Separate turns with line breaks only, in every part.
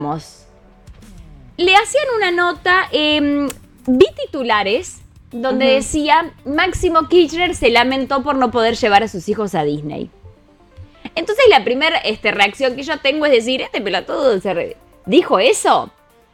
le hacían una nota, vi titulares donde decía Máximo Kirchner se lamentó por no poder llevar a sus hijos a Disney. Entonces la primera reacción que yo tengo es decir, este pelotudo dijo eso.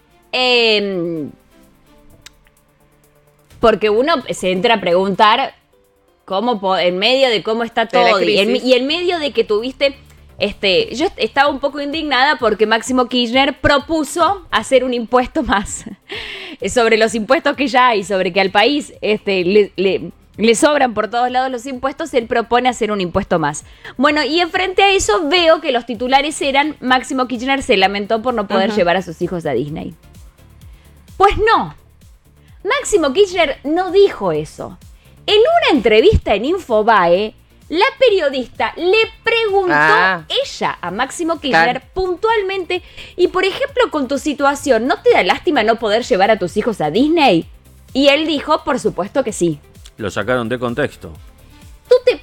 Porque uno se entra a preguntar cómo en medio de cómo está todo y en medio de que tuviste... yo estaba un poco indignada porque Máximo Kirchner propuso hacer un impuesto más sobre los impuestos que ya hay, sobre que al país le sobran por todos lados los impuestos, él propone hacer un impuesto más. Bueno, y enfrente a eso veo que los titulares eran Máximo Kirchner se lamentó por no poder llevar a sus hijos a Disney. Pues no, Máximo Kirchner no dijo eso. En una entrevista en Infobae, la periodista le preguntó ella a Máximo Kirchner puntualmente, y por ejemplo con tu situación, ¿no te da lástima no poder llevar a tus hijos a Disney? Y él dijo, por supuesto que sí.
Lo sacaron de contexto.
Tú te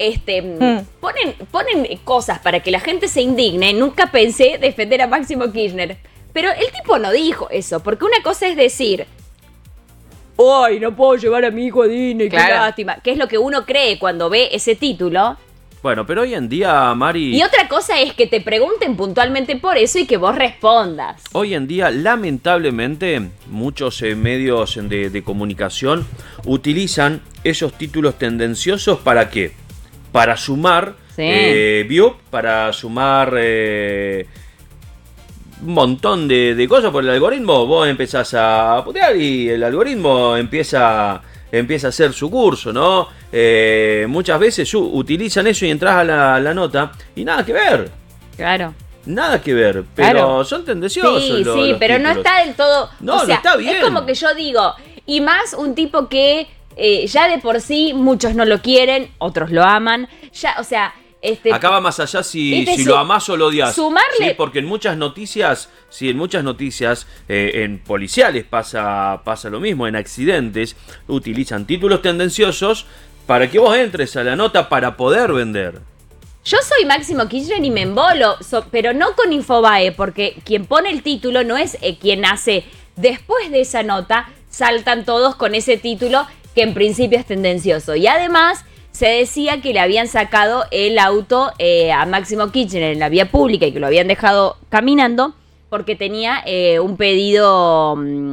ponen cosas para que la gente se indigne. Nunca pensé defender a Máximo Kirchner. Pero el tipo no dijo eso, porque una cosa es decir, ¡ay, no puedo llevar a mi hijo a Disney, qué lástima! Que es lo que uno cree cuando ve ese título.
Bueno, pero hoy en día, Mari...
Y otra cosa es que te pregunten puntualmente por eso y que vos respondas.
Hoy en día, lamentablemente, muchos medios de comunicación utilizan esos títulos tendenciosos ¿para qué? Para sumar view, para sumar un montón de cosas por el algoritmo. Vos empezás a putear y el algoritmo empieza a hacer su curso, ¿no? Muchas veces utilizan eso y entras a la nota y nada que ver.
Claro.
Nada que ver, pero son tendenciosos.
Sí,
los
pero
títulos.
no está del todo...
No,
o sea,
no está bien.
Es como que yo digo, y más un tipo que ya de por sí muchos no lo quieren, otros lo aman. Ya, o sea...
Acá va más allá si lo amás o lo odias.
Sumarle...
¿sí? Porque en muchas noticias, en policiales pasa lo mismo, en accidentes, utilizan títulos tendenciosos para que vos entres a la nota para poder vender.
Yo soy Máximo Kirchner y me embolo, pero no con Infobae, porque quien pone el título no es quien hace. Después de esa nota, saltan todos con ese título que en principio es tendencioso. Y además... se decía que le habían sacado el auto a Máximo Kirchner en la vía pública y que lo habían dejado caminando porque tenía un pedido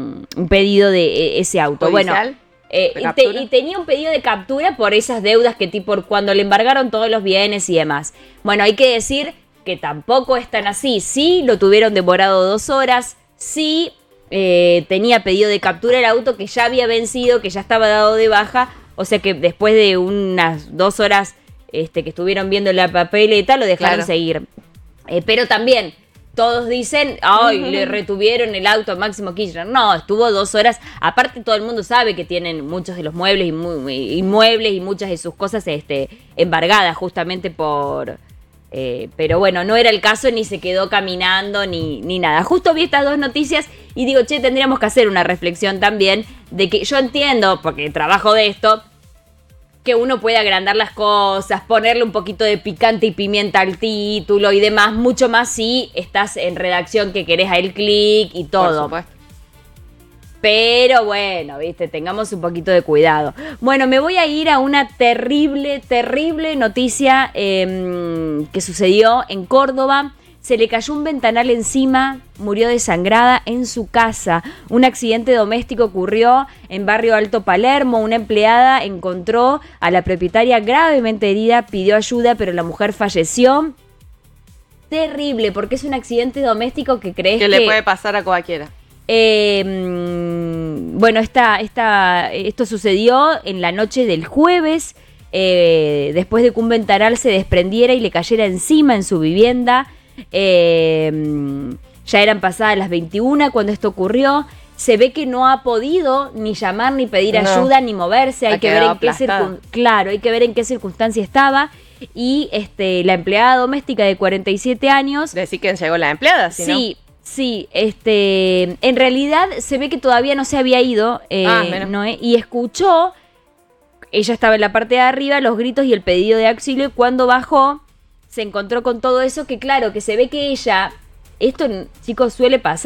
de ese auto.
¿Policial?
Bueno, y tenía un pedido de captura por esas deudas que por cuando le embargaron todos los bienes y demás. Bueno, hay que decir que tampoco es tan así. Sí, lo tuvieron demorado 2 horas. Sí, tenía pedido de captura el auto que ya había vencido, que ya estaba dado de baja. O sea que después de unas 2 horas que estuvieron viendo la papeleta, lo dejaron seguir. Pero también, todos dicen, ¡ay, le retuvieron el auto a Máximo Kirchner! No, estuvo 2 horas. Aparte, todo el mundo sabe que tienen muchos de los muebles inmuebles y muchas de sus cosas embargadas justamente por... pero bueno, no era el caso, ni se quedó caminando, ni nada. Justo vi estas 2 noticias y digo, tendríamos que hacer una reflexión también de que yo entiendo, porque trabajo de esto, que uno puede agrandar las cosas, ponerle un poquito de picante y pimienta al título y demás, mucho más si estás en redacción que querés a el clic y todo.
Por supuesto.
Pero bueno, viste, tengamos un poquito de cuidado. Bueno, me voy a ir a una terrible noticia que sucedió en Córdoba. Se le cayó un ventanal encima, murió desangrada en su casa. Un accidente doméstico ocurrió en Barrio Alto Palermo. Una empleada encontró a la propietaria gravemente herida, pidió ayuda, pero la mujer falleció. Terrible, porque es un accidente doméstico que crees que...
le puede pasar a cualquiera.
Bueno, esto sucedió en la noche del jueves, después de que un ventanal se desprendiera y le cayera encima en su vivienda. Ya eran pasadas las 21 cuando esto ocurrió. Se ve que no ha podido ni llamar, ni pedir ayuda, ni moverse. Hay que ver en qué circunstancia estaba. Y la empleada doméstica de 47 años...
Decir que llegó la empleada, ¿sí?
Sí. Sí, en realidad se ve que todavía no se había ido, Noé, y escuchó, ella estaba en la parte de arriba, los gritos y el pedido de auxilio, y cuando bajó se encontró con todo eso que claro, que se ve que ella Esto, chicos, suele pasar.